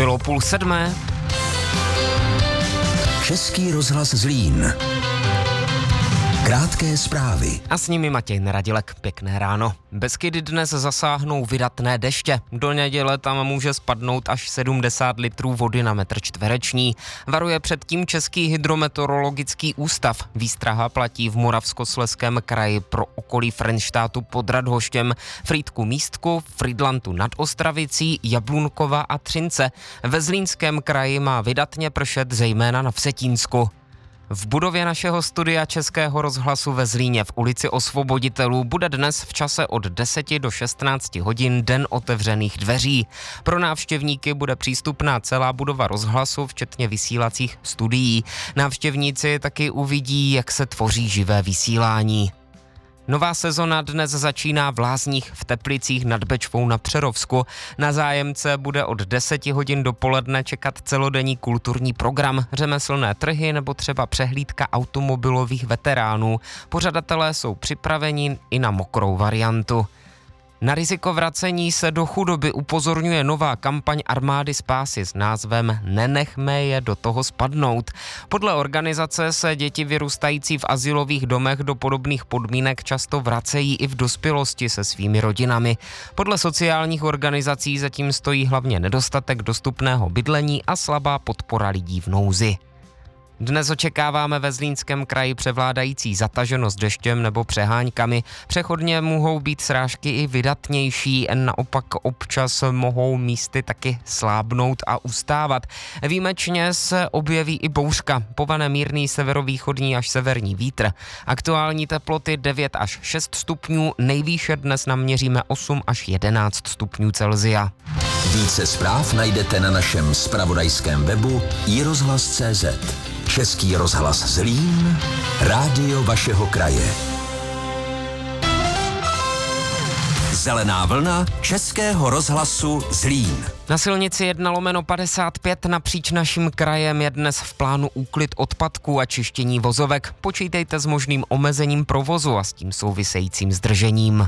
Bylo 6:30. Český rozhlas Zlín. Krátké zprávy. A s nimi Matěj Neradilek. Pěkné ráno. Beskydy dnes zasáhnou vydatné deště. Do neděle tam může spadnout až 70 litrů vody na metr čtvereční. Varuje před tím Český hydrometeorologický ústav. Výstraha platí v Moravskoslezském kraji pro okolí Frenštátu pod Radhoštěm, Frýdku Místku, Frýdlantu nad Ostravicí, Jablunkova a Třince. Ve Zlínském kraji má vydatně pršet zejména na Vsetínsku. V budově našeho studia Českého rozhlasu ve Zlíně v ulici Osvoboditelů bude dnes v čase od 10 do 16 hodin den otevřených dveří. Pro návštěvníky bude přístupná celá budova rozhlasu, včetně vysílacích studií. Návštěvníci taky uvidí, jak se tvoří živé vysílání. Nová sezona dnes začíná v Lázních v Teplicích nad Bečvou na Přerovsku. Na zájemce bude od 10 hodin dopoledne čekat celodenní kulturní program, řemeslné trhy nebo třeba přehlídka automobilových veteránů. Pořadatelé jsou připraveni i na mokrou variantu. Na riziko vracení se do chudoby upozorňuje nová kampaň Armády spásy s názvem Nenechme je do toho spadnout. Podle organizace se děti vyrůstající v azylových domech do podobných podmínek často vracejí i v dospělosti se svými rodinami. Podle sociálních organizací zatím stojí hlavně nedostatek dostupného bydlení a slabá podpora lidí v nouzi. Dnes očekáváme ve Zlínském kraji převládající zataženost deštěm nebo přeháňkami. Přechodně mohou být srážky i vydatnější, naopak občas mohou místy taky slábnout a ustávat. Výjimečně se objeví i bouřka, povane mírný severovýchodní až severní vítr. Aktuální teploty 9 až 6 stupňů, nejvýše dnes naměříme 8 až 11 stupňů Celsia. Více zpráv najdete na našem zpravodajském webu iRozhlas.cz. Český rozhlas Zlín, rádio vašeho kraje. Zelená vlna Českého rozhlasu Zlín. Na silnici 1/55 napříč naším krajem je dnes v plánu úklid odpadků a čištění vozovek. Počítejte s možným omezením provozu a s tím souvisejícím zdržením.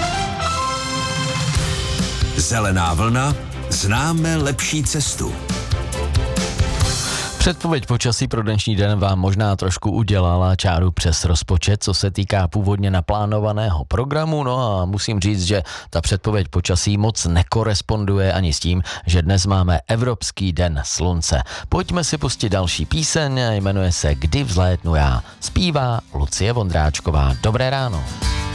Zelená vlna, známe lepší cestu. Předpověď počasí pro dnešní den vám možná trošku udělala čáru přes rozpočet, co se týká původně naplánovaného programu, no a musím říct, že ta předpověď počasí moc nekoresponduje ani s tím, že dnes máme Evropský den slunce. Pojďme si pustit další píseň, jmenuje se Kdy vzlétnu já. Zpívá Lucie Vondráčková. Dobré ráno.